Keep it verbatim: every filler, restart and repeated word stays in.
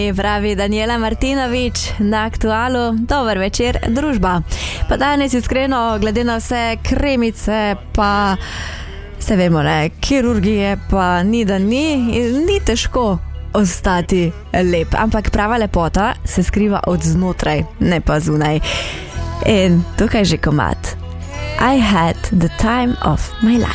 Pravi Daniela Martinović na Aktualu. Dober večer, družba. Pa danes iskreno, glede na vse kremice, pa se vemo, ne, kirurgije, pa ni da ni, ni težko ostati lep. Ampak prava lepota se skriva od znotraj, ne pa zunaj. In tukaj že komad. I had the time of my life.